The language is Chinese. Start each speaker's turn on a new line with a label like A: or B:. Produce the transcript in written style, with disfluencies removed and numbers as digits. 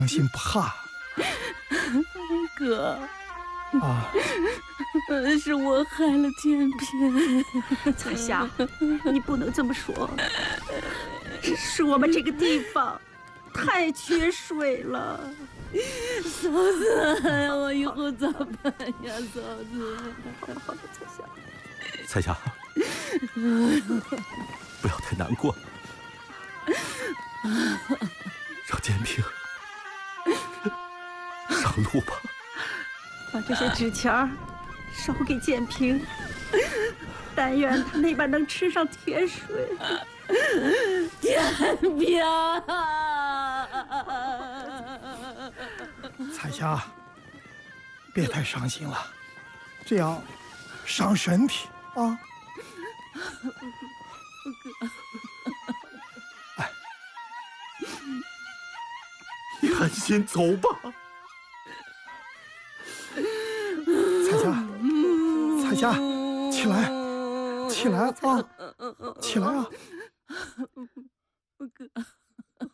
A: 放心不怕。
B: 哥，
A: 啊，
B: 是我害了建平。
C: 彩霞，你不能这么说，是我们这个地方太缺水了。
B: 嫂子，我以后咋办呀，嫂子？
C: 好的，彩霞。
D: 彩霞，不要太难过，让建平上路吧。
C: 把这些纸钱儿烧给建平，但愿他那边能吃上甜水。
B: 建平，
A: 彩霞，别太伤心了，这样伤身体啊。
D: 哎，你安心走吧。
A: 彩霞，起来，起来啊，起来啊！